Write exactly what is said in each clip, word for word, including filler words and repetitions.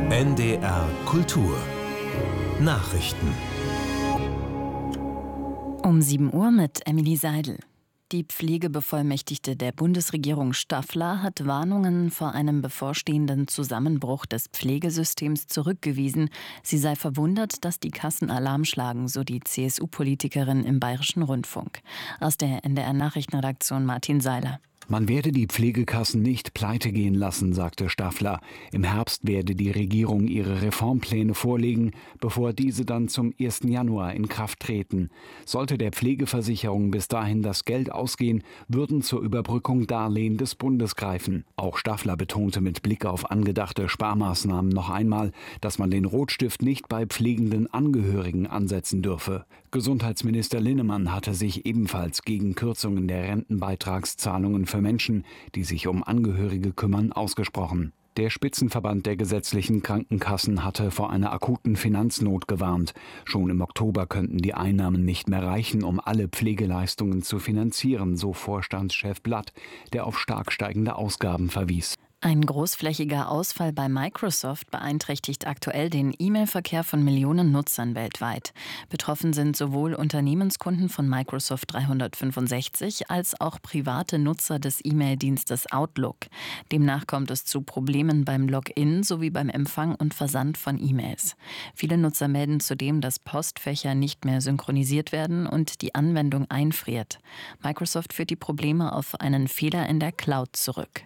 N D R Kultur Nachrichten. Um sieben Uhr mit Emily Seidel. Die Pflegebevollmächtigte der Bundesregierung Staffler hat Warnungen vor einem bevorstehenden Zusammenbruch des Pflegesystems zurückgewiesen. Sie sei verwundert, dass die Kassen Alarm schlagen, so die C S U-Politikerin im Bayerischen Rundfunk. Aus der N D R-Nachrichtenredaktion Martin Seiler. Man werde die Pflegekassen nicht pleite gehen lassen, sagte Staffler. Im Herbst werde die Regierung ihre Reformpläne vorlegen, bevor diese dann zum ersten Januar in Kraft treten. Sollte der Pflegeversicherung bis dahin das Geld ausgehen, würden zur Überbrückung Darlehen des Bundes greifen. Auch Staffler betonte mit Blick auf angedachte Sparmaßnahmen noch einmal, dass man den Rotstift nicht bei pflegenden Angehörigen ansetzen dürfe. Gesundheitsminister Linnemann hatte sich ebenfalls gegen Kürzungen der Rentenbeitragszahlungen für Menschen, die sich um Angehörige kümmern, ausgesprochen. Der Spitzenverband der gesetzlichen Krankenkassen hatte vor einer akuten Finanznot gewarnt. Schon im Oktober könnten die Einnahmen nicht mehr reichen, um alle Pflegeleistungen zu finanzieren, so Vorstandschef Blatt, der auf stark steigende Ausgaben verwies. Ein großflächiger Ausfall bei Microsoft beeinträchtigt aktuell den E-Mail-Verkehr von Millionen Nutzern weltweit. Betroffen sind sowohl Unternehmenskunden von Microsoft dreihundertfünfundsechzig als auch private Nutzer des E-Mail-Dienstes Outlook. Demnach kommt es zu Problemen beim Login sowie beim Empfang und Versand von E-Mails. Viele Nutzer melden zudem, dass Postfächer nicht mehr synchronisiert werden und die Anwendung einfriert. Microsoft führt die Probleme auf einen Fehler in der Cloud zurück.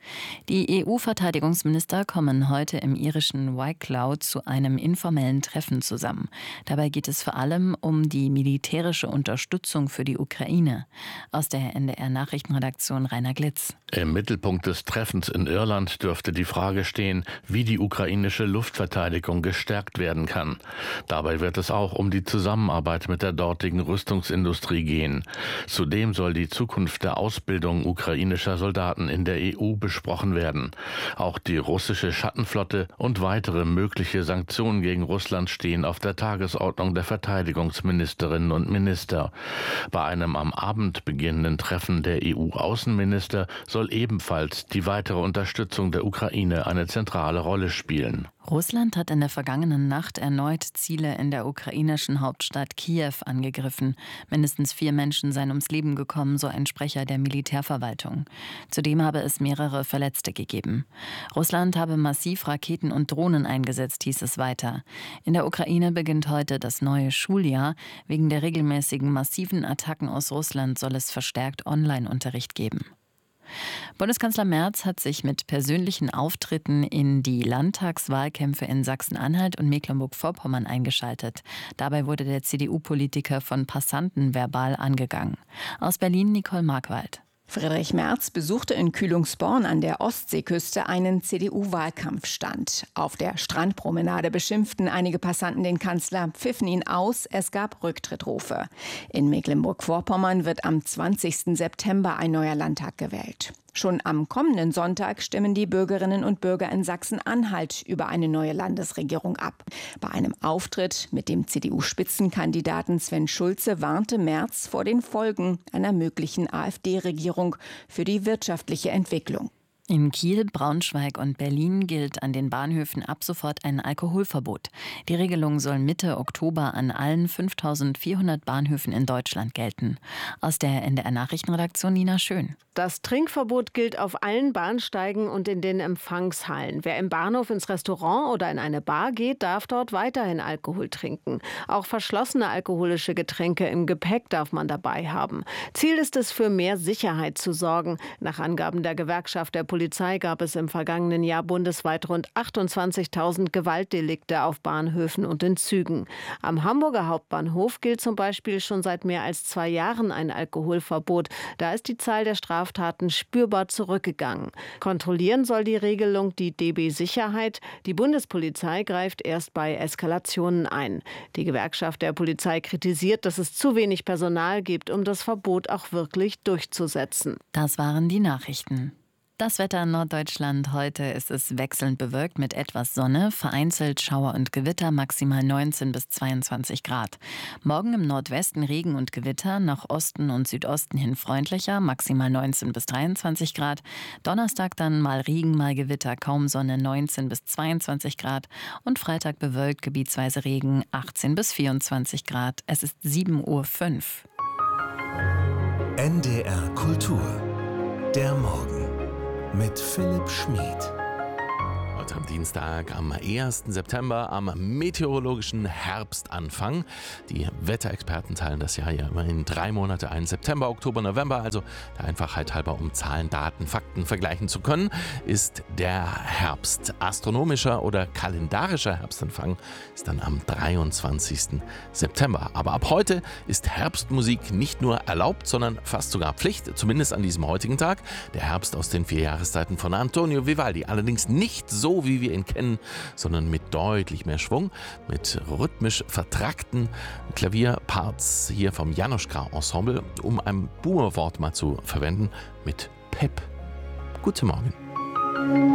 Die E U-Verteidigungsminister kommen heute im irischen Wicklow zu einem informellen Treffen zusammen. Dabei geht es vor allem um die militärische Unterstützung für die Ukraine. Aus der N D R-Nachrichtenredaktion Rainer Glitz. Im Mittelpunkt des Treffens in Irland dürfte die Frage stehen, wie die ukrainische Luftverteidigung gestärkt werden kann. Dabei wird es auch um die Zusammenarbeit mit der dortigen Rüstungsindustrie gehen. Zudem soll die Zukunft der Ausbildung ukrainischer Soldaten in der E U besprochen besprochen werden. Auch die russische Schattenflotte und weitere mögliche Sanktionen gegen Russland stehen auf der Tagesordnung der Verteidigungsministerinnen und Minister. Bei einem am Abend beginnenden Treffen der E U-Außenminister soll ebenfalls die weitere Unterstützung der Ukraine eine zentrale Rolle spielen. Russland hat in der vergangenen Nacht erneut Ziele in der ukrainischen Hauptstadt Kiew angegriffen. Mindestens vier Menschen seien ums Leben gekommen, so ein Sprecher der Militärverwaltung. Zudem habe es mehrere Verletzte gegeben. Russland habe massiv Raketen und Drohnen eingesetzt, hieß es weiter. In der Ukraine beginnt heute das neue Schuljahr. Wegen der regelmäßigen massiven Attacken aus Russland soll es verstärkt Online-Unterricht geben. Bundeskanzler Merz hat sich mit persönlichen Auftritten in die Landtagswahlkämpfe in Sachsen-Anhalt und Mecklenburg-Vorpommern eingeschaltet. Dabei wurde der C D U-Politiker von Passanten verbal angegangen. Aus Berlin Nicole Markwald. Friedrich Merz besuchte in Kühlungsborn an der Ostseeküste einen C D U-Wahlkampfstand. Auf der Strandpromenade beschimpften einige Passanten den Kanzler, pfiffen ihn aus, es gab Rücktrittrufe. In Mecklenburg-Vorpommern wird am zwanzigsten September ein neuer Landtag gewählt. Schon am kommenden Sonntag stimmen die Bürgerinnen und Bürger in Sachsen-Anhalt über eine neue Landesregierung ab. Bei einem Auftritt mit dem C D U-Spitzenkandidaten Sven Schulze warnte Merz vor den Folgen einer möglichen AfD-Regierung für die wirtschaftliche Entwicklung. In Kiel, Braunschweig und Berlin gilt an den Bahnhöfen ab sofort ein Alkoholverbot. Die Regelung soll Mitte Oktober an allen fünftausendvierhundert Bahnhöfen in Deutschland gelten. Aus der N D R-Nachrichtenredaktion Nina Schön. Das Trinkverbot gilt auf allen Bahnsteigen und in den Empfangshallen. Wer im Bahnhof ins Restaurant oder in eine Bar geht, darf dort weiterhin Alkohol trinken. Auch verschlossene alkoholische Getränke im Gepäck darf man dabei haben. Ziel ist es, für mehr Sicherheit zu sorgen. Nach Angaben der Gewerkschaft der Polizei gab es im vergangenen Jahr bundesweit rund achtundzwanzigtausend Gewaltdelikte auf Bahnhöfen und in Zügen. Am Hamburger Hauptbahnhof gilt zum Beispiel schon seit mehr als zwei Jahren ein Alkoholverbot. Da ist die Zahl der Straftaten spürbar zurückgegangen. Kontrollieren soll die Regelung die D B Sicherheit. Die Bundespolizei greift erst bei Eskalationen ein. Die Gewerkschaft der Polizei kritisiert, dass es zu wenig Personal gibt, um das Verbot auch wirklich durchzusetzen. Das waren die Nachrichten. Das Wetter in Norddeutschland. Heute ist es wechselnd bewölkt mit etwas Sonne, vereinzelt Schauer und Gewitter, maximal neunzehn bis zweiundzwanzig Grad. Morgen im Nordwesten Regen und Gewitter, nach Osten und Südosten hin freundlicher, maximal neunzehn bis dreiundzwanzig Grad. Donnerstag dann mal Regen, mal Gewitter, kaum Sonne, neunzehn bis zweiundzwanzig Grad. Und Freitag bewölkt, gebietsweise Regen, achtzehn bis vierundzwanzig Grad. Es ist sieben Uhr fünf. N D R Kultur. Der Morgen. Mit Philipp Schmid. Heute am Dienstag, am ersten September, am meteorologischen Herbstanfang. Die Wetterexperten teilen das Jahr ja immer in drei Monate ein. September, Oktober, November. Also der Einfachheit halber, um Zahlen, Daten, Fakten vergleichen zu können, ist der Herbst. Astronomischer oder kalendarischer Herbstanfang ist dann am dreiundzwanzigsten September. Aber ab heute ist Herbstmusik nicht nur erlaubt, sondern fast sogar Pflicht, zumindest an diesem heutigen Tag. Der Herbst aus den vier Jahreszeiten von Antonio Vivaldi. Allerdings nicht so, wie wir ihn kennen, sondern mit deutlich mehr Schwung, mit rhythmisch vertrackten Klavierparts hier vom Januszka Ensemble, um ein Boomer-Wort mal zu verwenden, mit Pep. Guten Morgen.